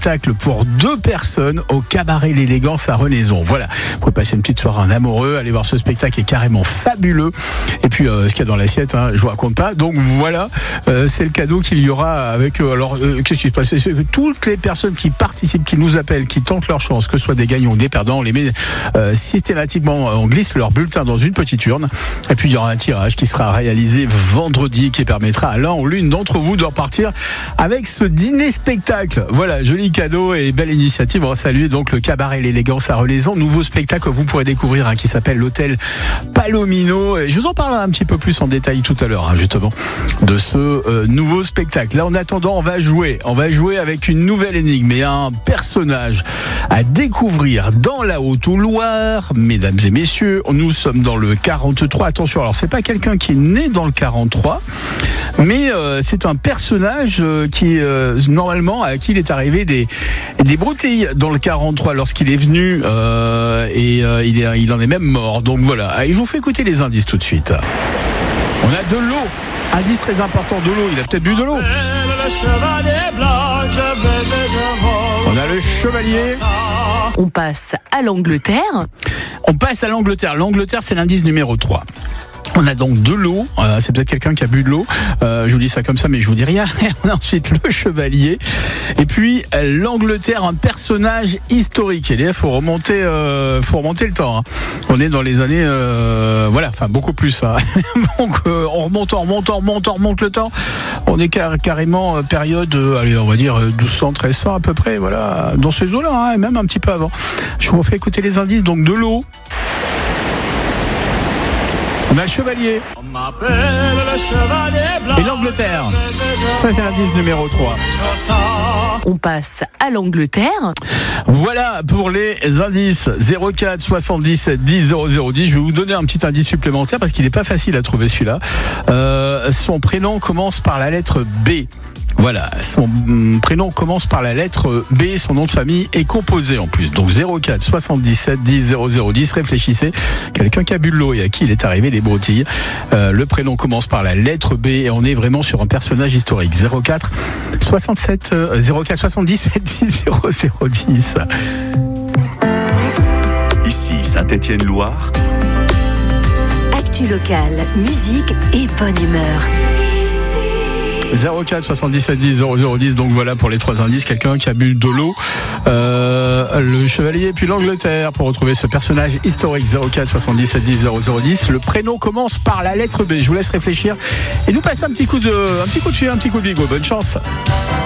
spectacle pour 2 personnes au Cabaret L'Élégance à Renaison. Voilà, vous pouvez passer une petite soirée en amoureux, aller voir ce spectacle qui est carrément fabuleux. Et puis ce qu'il y a dans l'assiette, je vous raconte pas. Donc voilà, c'est le cadeau qu'il y aura avec. Alors qu'est-ce qui se passe? C'est que toutes les personnes qui participent, qui nous appellent, qui tentent leur chance, que ce soit des gagnants ou des perdants, on les met systématiquement, on glisse leur bulletin dans une petite urne. Et puis il y aura un tirage qui sera réalisé vendredi, qui permettra à l'un ou l'une d'entre vous de repartir avec ce dîner-spectacle. Voilà, joli cadeau et belle initiative. On va saluer donc le Cabaret L'Élégance à Renaison. Nouveau spectacle que vous pourrez découvrir qui s'appelle l'Hôtel Palomino. Et je vous en parlerai un petit peu plus en détail tout à l'heure, justement, de ce nouveau spectacle. Là, en attendant, on va jouer avec une nouvelle énigme et un personnage à découvrir dans la Haute-Loire. Mesdames et messieurs, nous sommes dans le 43. Attention, alors c'est pas quelqu'un qui est né dans le 43, mais c'est un personnage qui normalement à qui il est arrivé des broutilles dans le 43 lorsqu'il est venu et il en est même mort. Donc voilà. Allez, je vous fais écouter les indices tout de suite. On a de l'eau. Indice très important, de l'eau. Il a peut-être bu de l'eau. On a le chevalier. On passe à l'Angleterre. L'Angleterre, c'est l'indice numéro 3. On a donc de l'eau, c'est peut-être quelqu'un qui a bu de l'eau, je vous dis ça comme ça mais je vous dis rien. On a ensuite le chevalier et puis l'Angleterre, un personnage historique. Et là, faut remonter le temps. On est dans les années beaucoup plus. Donc on remonte le temps. On est carrément période on va dire 1200, 1300 à peu près, voilà, dans ces eaux-là, et même un petit peu avant. Je vous refais écouter les indices. Donc de l'eau. On a le chevalier. Et l'Angleterre. Ça, c'est l'indice numéro 3. On passe à l'Angleterre. Voilà pour les indices 04 77 10 00 10. Je vais vous donner un petit indice supplémentaire parce qu'il n'est pas facile à trouver celui-là. Son prénom commence par la lettre B. Voilà, son prénom commence par la lettre B, son nom de famille est composé en plus. Donc 04 77 10 00 10, réfléchissez, quelqu'un qui a bu de l'eau et à qui il est arrivé des broutilles. Le prénom commence par la lettre B et on est vraiment sur un personnage historique. 04 77 10 00 10. Ici Saint-Étienne-Loire. Actu locale, musique et bonne humeur. 04 77 10 00 10. Donc voilà pour les 3 indices, quelqu'un qui a bu de l'eau, le chevalier puis l'Angleterre pour retrouver ce personnage historique. 04 77 10 00 10. Le prénom commence par la lettre B. Je vous laisse réfléchir et nous passer un petit coup de fil, un petit coup de bigot. Bonne chance.